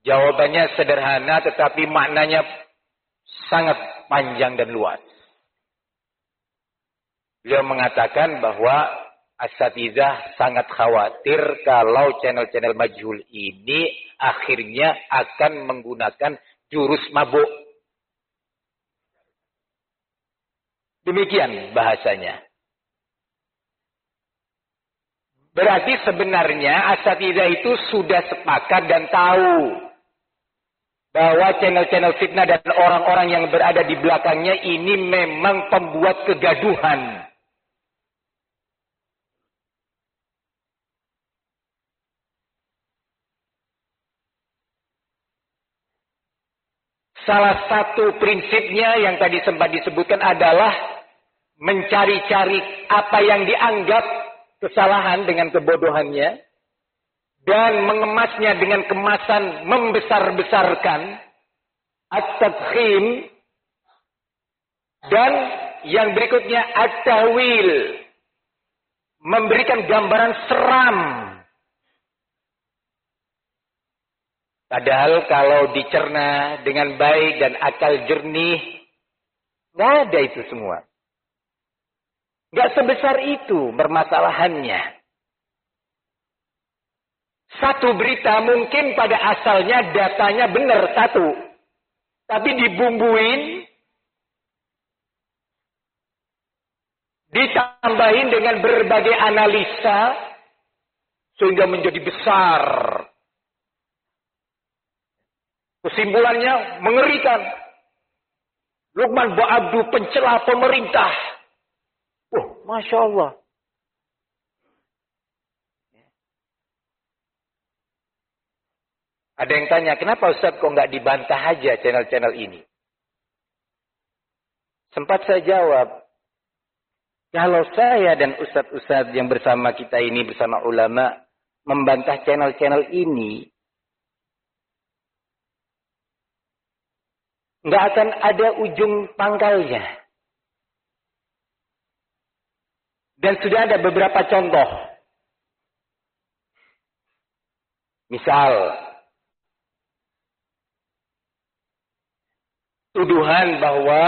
Jawabannya sederhana tetapi maknanya sangat panjang dan luas. Beliau mengatakan bahwa asatidzah sangat khawatir kalau channel-channel majhul ini akhirnya akan menggunakan jurus mabuk. Demikian bahasanya. Berarti sebenarnya asatidzah itu sudah sepakat dan tahu bahwa channel-channel fitnah dan orang-orang yang berada di belakangnya ini memang pembuat kegaduhan. Salah satu prinsipnya yang tadi sempat disebutkan adalah mencari-cari apa yang dianggap kesalahan dengan kebodohannya dan mengemasnya dengan kemasan membesar-besarkan at-tadkhim, dan yang berikutnya at-tahwil, memberikan gambaran seram. Padahal kalau dicerna dengan baik dan akal jernih, nggak ada itu semua. Nggak sebesar itu permasalahannya. Satu berita mungkin pada asalnya datanya benar satu. Tapi dibumbuin, ditambahin dengan berbagai analisa, sehingga menjadi besar. Kesimpulannya mengerikan. Lukman Ba'abdu pencela pemerintah. Oh, Masya Allah. Ada yang tanya, kenapa Ustaz kok nggak dibantah aja channel-channel ini? Sempat saya jawab, kalau saya dan Ustaz-Ustaz yang bersama kita ini, bersama ulama, membantah channel-channel ini, nggak akan ada ujung pangkalnya. Dan sudah ada beberapa contoh. Misal, tuduhan bahwa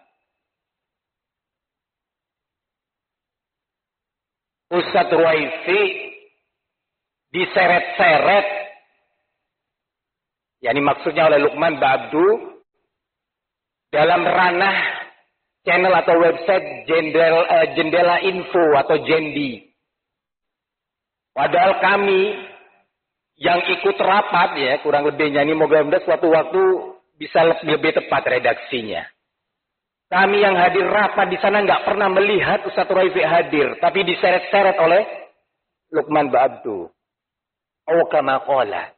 Ustadz Ruwaifi diseret-seret, yakni maksudnya oleh Lukman Ba'abdu, dalam ranah channel atau website Jendela Info atau Jendi. Padahal kami yang ikut rapat, ya kurang lebihnya ini, moga-moga suatu waktu bisa lebih tepat redaksinya. Kami yang hadir rapat di sana nggak pernah melihat Ustadz Ruwaifi hadir, tapi diseret-seret oleh Lukman Ba'abdu. Oh kama qala.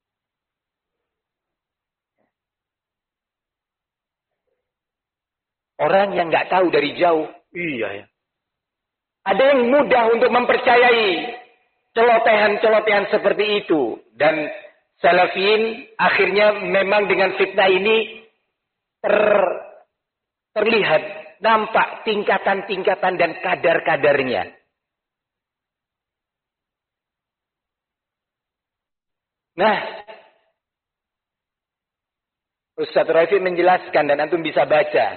Orang yang nggak tahu dari jauh, iya ya. Ada yang mudah untuk mempercayai celotehan-celotehan seperti itu, dan Salafiyin akhirnya memang dengan fitnah ini terlihat, nampak tingkatan-tingkatan dan kadar-kadarnya. Nah, Ustadz Ruwaifi menjelaskan dan antum bisa baca.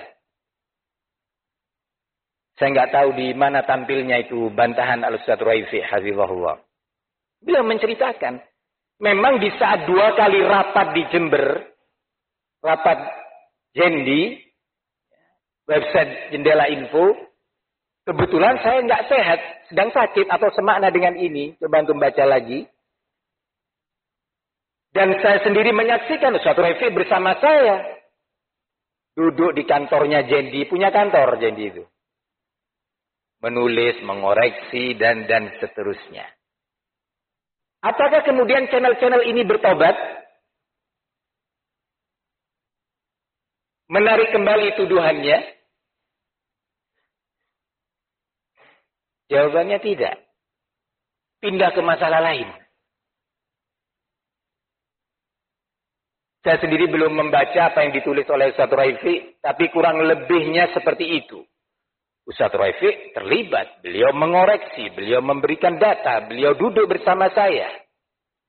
Saya nggak tahu di mana tampilnya itu bantahan Al-Ustadz Ruwaifi, hafizahullah. Beliau menceritakan, memang di saat 2 kali rapat di Jember, rapat Jendi, website Jendela Info, kebetulan saya nggak sehat, sedang sakit atau semakna dengan ini. Coba antum baca lagi. Dan saya sendiri menyaksikan Ustadz Ruwaifi bersama saya duduk di kantornya Jendi, punya kantor Jendi itu, menulis, mengoreksi dan seterusnya. Apakah kemudian channel-channel ini bertobat? Menarik kembali tuduhannya? Jawabannya tidak. Pindah ke masalah lain. Saya sendiri belum membaca apa yang ditulis oleh Ustadz Ruwaifi, tapi kurang lebihnya seperti itu. Ustadz Ruwaifi terlibat, beliau mengoreksi, beliau memberikan data, beliau duduk bersama saya.